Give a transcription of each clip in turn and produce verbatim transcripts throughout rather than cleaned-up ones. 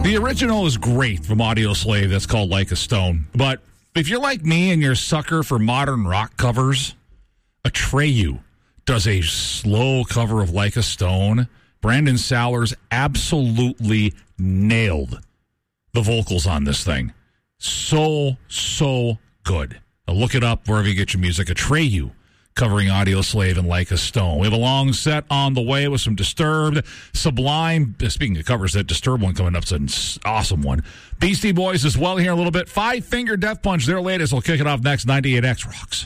The original is great from Audio Slave. That's called Like a Stone. But if you're like me and you're a sucker for modern rock covers, Atreyu does a slow cover of Like a Stone. Brandon Sowers absolutely nailed the vocals on this thing. So, so good. Now look it up wherever you get your music. Atreyu covering Audio Slave and Like a Stone. We have a long set on the way with some Disturbed, Sublime. Speaking of covers, that Disturbed one coming up is an awesome one. Beastie Boys as well here in a little bit. Five Finger Death Punch, their latest. We'll kick it off next. ninety-eight X rocks.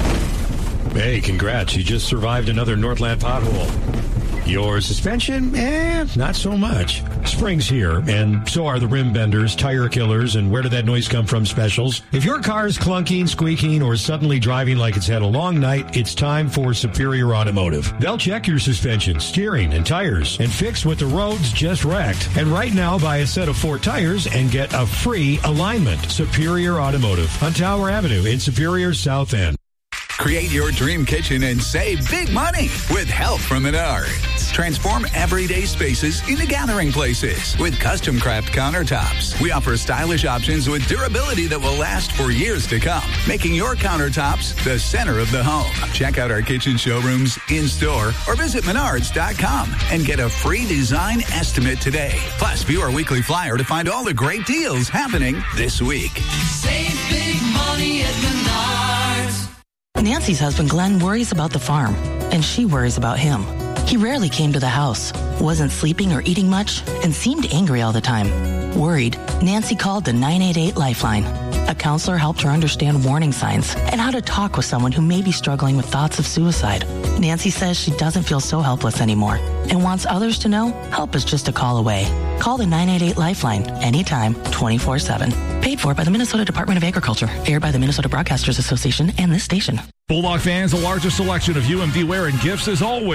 Hey, congrats. You just survived another Northland pothole. Your suspension? Eh, not so much. Spring's here, and so are the rim benders, tire killers, and where did that noise come from specials. If your car's clunking, squeaking, or suddenly driving like it's had a long night, it's time for Superior Automotive. They'll check your suspension, steering, and tires, and fix what the roads just wrecked. And right now, buy a set of four tires and get a free alignment. Superior Automotive on Tower Avenue in Superior South End. Create your dream kitchen and save big money with help from Menards. Transform everyday spaces into gathering places with custom craft countertops. We offer stylish options with durability that will last for years to come, making your countertops the center of the home. Check out our kitchen showrooms in-store or visit menards dot com and get a free design estimate today. Plus, view our weekly flyer to find all the great deals happening this week. Save big money at Menards. Nancy's husband, Glenn, worries about the farm, and she worries about him. He rarely came to the house, wasn't sleeping or eating much, and seemed angry all the time. Worried, Nancy called the nine eight eight Lifeline. A counselor helped her understand warning signs and how to talk with someone who may be struggling with thoughts of suicide. Nancy says she doesn't feel so helpless anymore and wants others to know help is just a call away. Call the nine eight eight Lifeline anytime, twenty-four seven. Paid for by the Minnesota Department of Agriculture. Aired by the Minnesota Broadcasters Association and this station. Bulldog fans, the largest selection of U M D wear and gifts as always.